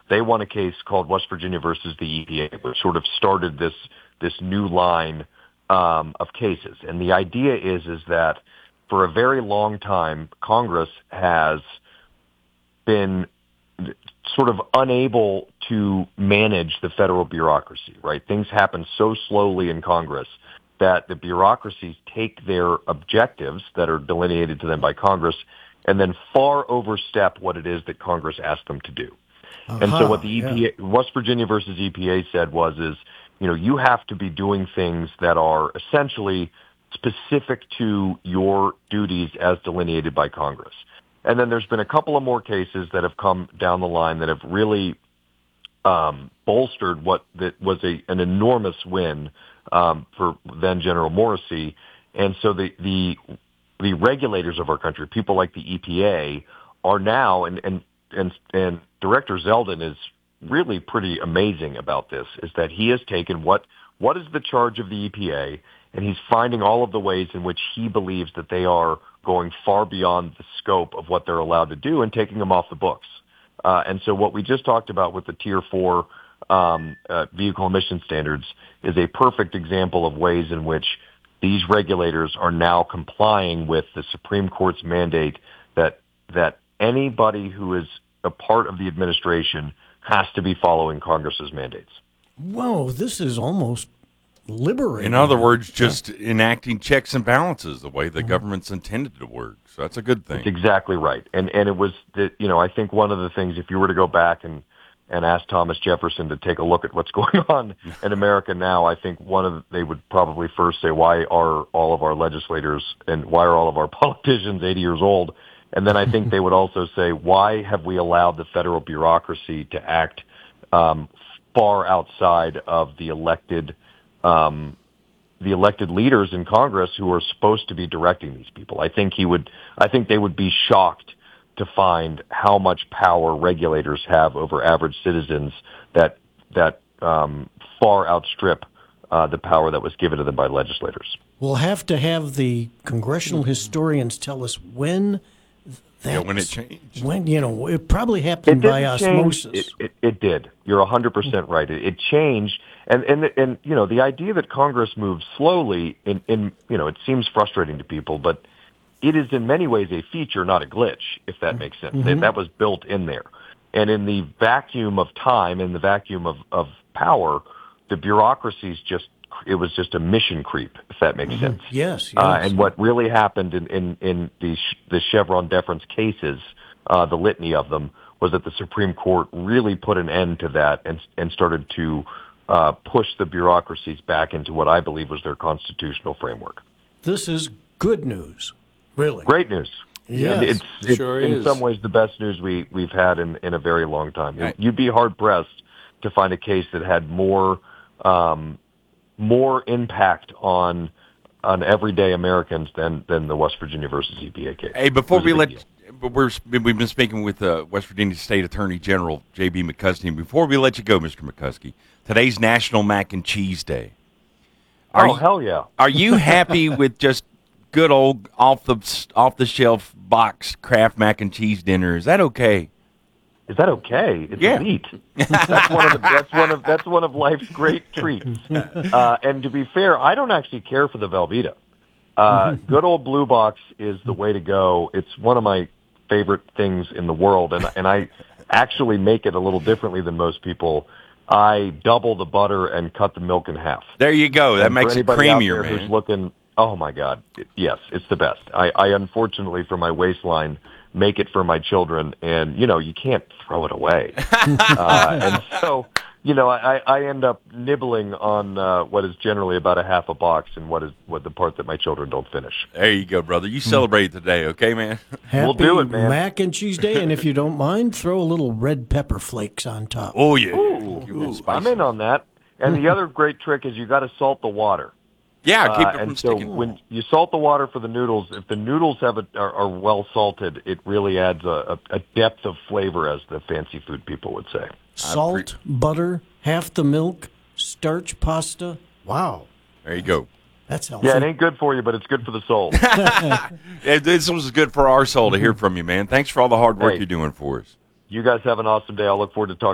They won a case called West Virginia versus the EPA, which sort of started this new line of cases. And the idea is that for a very long time, Congress has been sort of unable to manage the federal bureaucracy, right? Things happen so slowly in Congress that the bureaucracies take their objectives that are delineated to them by Congress and then far overstep what it is that Congress asked them to do. And so what the EPA, West Virginia versus EPA said is, you have to be doing things that are essentially specific to your duties as delineated by Congress. And then there's been a couple of more cases that have come down the line that have really bolstered what that was an enormous win for then General Morrissey. And so the regulators of our country, people like the EPA, are now and Director Zeldin is really pretty amazing about this, is that he has taken what is the charge of the EPA, and he's finding all of the ways in which he believes that they are going far beyond the scope of what they're allowed to do and taking them off the books. And so what we just talked about with the Tier 4 vehicle emission standards is a perfect example of ways in which these regulators are now complying with the Supreme Court's mandate that anybody who is a part of the administration has to be following Congress's mandates. Whoa, this is almost liberating. In other words, just enacting checks and balances the way the government's intended to work. So that's a good thing. That's exactly right. And it was, I think one of the things, if you were to go back and ask Thomas Jefferson to take a look at what's going on in America now, I think they would probably first say, why are all of our legislators and why are all of our politicians 80 years old? And then I think they would also say, why have we allowed the federal bureaucracy to act far outside of the elected leaders in Congress who are supposed to be directing these people? I think they would be shocked to find how much power regulators have over average citizens that far outstrip the power that was given to them by legislators. We'll have to have the congressional historians tell us when it changed. When, it probably happened by osmosis. It did. You're 100% right. It changed. And the idea that Congress moves slowly, it seems frustrating to people, but it is in many ways a feature, not a glitch, if that makes sense. Mm-hmm. That was built in there. And in the vacuum of time, in the vacuum of power, the bureaucracies it was just a mission creep, if that makes sense. Yes. And what really happened in the Chevron deference cases, the litany of them, was that the Supreme Court really put an end to that and started to push the bureaucracies back into what I believe was their constitutional framework. This is good news, really. Great news. Yes, it's in some ways the best news we've had in a very long time. Right. You'd be hard-pressed to find a case that had more impact on everyday Americans than the West Virginia versus EPA case. Hey, we've been speaking with West Virginia State Attorney General J.B. McCuskey. Before we let you go, Mr. McCuskey, today's National Mac and Cheese Day. Hell yeah! Are you happy with just good old off the shelf box Kraft mac and cheese dinner? Is that okay? Is that okay? It's elite. That's one of life's great treats. And to be fair, I don't actually care for the Velveeta. Good old Blue Box is the way to go. It's one of my favorite things in the world, and I actually make it a little differently than most people. I double the butter and cut the milk in half. There you go. That makes it creamier, man. Who's looking? Oh my God! Yes, it's the best. I unfortunately, for my waistline, make it for my children, and you can't throw it away. And so I end up nibbling on what is generally about a half a box, and what the part that my children don't finish. There you go, brother. You celebrate today, okay, man? Happy we'll do it, man. Mac and Cheese Day, and if you don't mind, throw a little red pepper flakes on top. Oh yeah, Ooh, I'm in on that. And the other great trick is you got to salt the water. Yeah, keep it from and so sticking. When you salt the water for the noodles, if the noodles are well salted, it really adds a depth of flavor, as the fancy food people would say. Salt, butter, half the milk, starch pasta. Wow. There you go. That's healthy. Yeah, it ain't good for you, but it's good for the soul. This was good for our soul to hear from you, man. Thanks for all the hard work Hey, you're doing for us. You guys have an awesome day. I'll look forward to talking